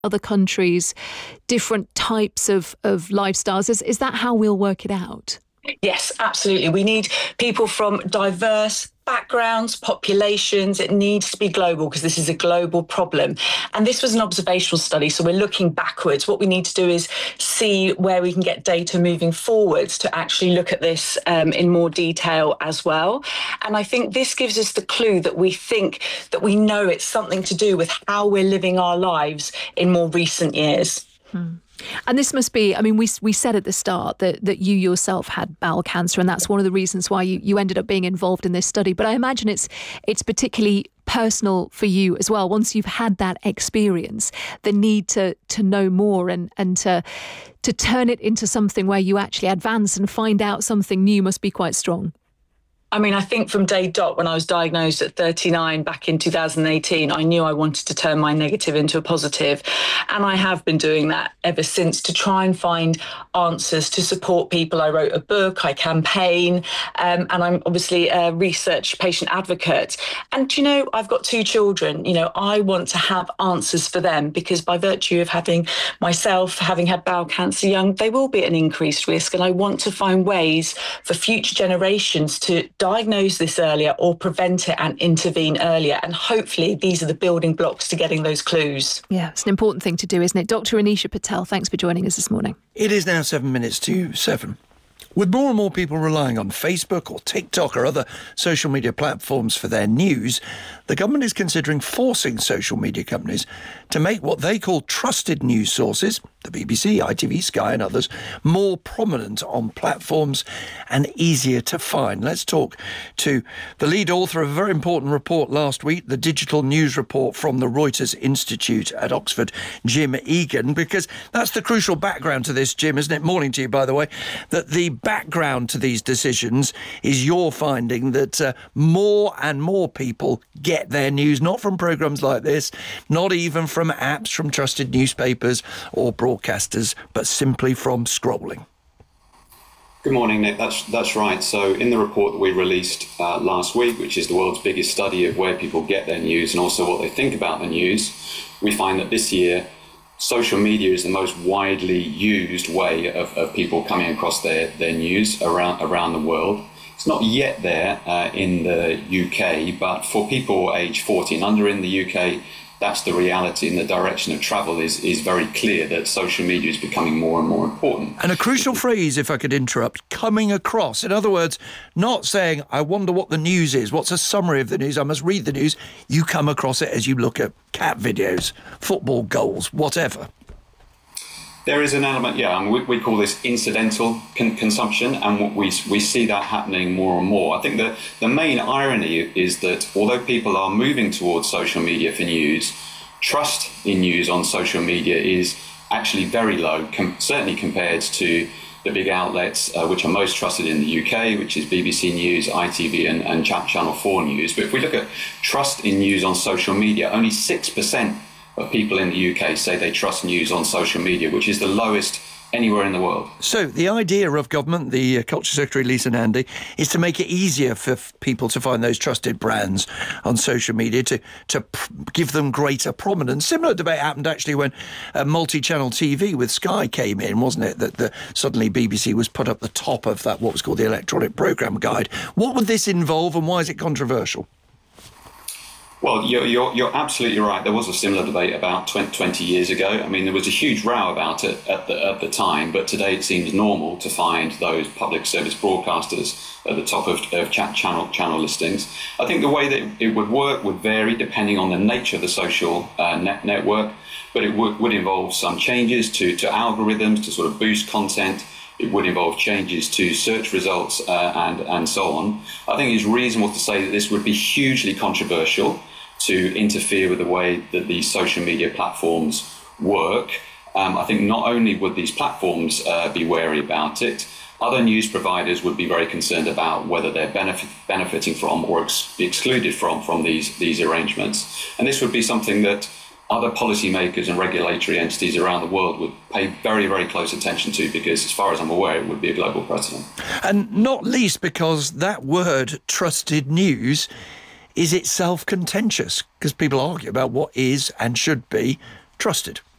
other countries, different types of lifestyles? Is that how we'll work it out? Yes, absolutely. We need people from diverse backgrounds, populations. It needs to be global because this is a global problem. And this was an observational study, so we're looking backwards. What we need to do is see where we can get data moving forwards to actually look at this in more detail as well. And I think this gives us the clue that we think that we know it's something to do with how we're living our lives in more recent years. And this must be, I mean, we said at the start that you yourself had bowel cancer, and that's one of the reasons why you ended up being involved in this study. But I imagine it's particularly personal for you as well. Once you've had that experience, the need to know more and to turn it into something where you actually advance and find out something new must be quite strong. I mean, I think from day dot, when I was diagnosed at 39 back in 2018, I knew I wanted to turn my negative into a positive. And I have been doing that ever since to try and find answers to support people. I wrote a book, I campaign, and I'm obviously a research patient advocate. And, you know, I've got 2 children. You know, I want to have answers for them because by virtue of having had bowel cancer young, they will be at an increased risk. And I want to find ways for future generations to diagnose this earlier or prevent it and intervene earlier. And hopefully these are the building blocks to getting those clues. Yeah, it's an important thing to do, isn't it? Dr. Anisha Patel, thanks for joining us this morning. It is now 7 minutes to 7. With more and more people relying on Facebook or TikTok or other social media platforms for their news, the government is considering forcing social media companies to make what they call trusted news sources, the BBC, ITV, Sky and others, more prominent on platforms and easier to find. Let's talk to the lead author of a very important report last week, the digital news report from the Reuters Institute at Oxford, Jim Egan, because that's the crucial background to this, Jim, isn't it? Morning to you, by the way. That the background to these decisions is your finding that more and more people get their news not from programmes like this, not even from apps, from trusted newspapers or broadcasters, but simply from scrolling. Good morning, Nick. That's right. So in the report that we released last week, which is the world's biggest study of where people get their news and also what they think about the news, we find that this year social media is the most widely used way of people coming across their news around the world. It's not yet there in the UK, but for people aged 40 and under in the UK, that's the reality, and the direction of travel is very clear that social media is becoming more and more important. And a crucial phrase, if I could interrupt, coming across. In other words, not saying, I wonder what the news is, what's a summary of the news, I must read the news. You come across it as you look at cat videos, football goals, whatever. There is an element, we call this incidental consumption, and we see that happening more and more. I think that the main irony is that although people are moving towards social media for news, trust in news on social media is actually very low, certainly compared to the big outlets which are most trusted in the UK, which is BBC News, ITV and Channel 4 News. But if we look at trust in news on social media, only 6% of people in the UK say they trust news on social media, which is the lowest anywhere in the world. So the idea of government, the Culture Secretary Lisa Nandy, is to make it easier for people to find those trusted brands on social media, to give them greater prominence. Similar debate happened actually when multi-channel TV with Sky came in, wasn't it? That suddenly BBC was put up the top of that, what was called the electronic programme guide. What would this involve and why is it controversial? Well, you're absolutely right. There was a similar debate about 20 years ago. I mean, there was a huge row about it at the time, but today it seems normal to find those public service broadcasters at the top of channel listings. I think the way that it would work would vary depending on the nature of the social network, but it would involve some changes to algorithms to sort of boost content. It would involve changes to search results and so on. I think it's reasonable to say that this would be hugely controversial to interfere with the way that these social media platforms work. I think not only would these platforms be wary about it, other news providers would be very concerned about whether they're benefiting from or be excluded from these arrangements. And this would be something that other policymakers and regulatory entities around the world would pay very, very close attention to, because as far as I'm aware, it would be a global precedent. And not least because that word, trusted news, is itself contentious, because people argue about what is and should be trusted.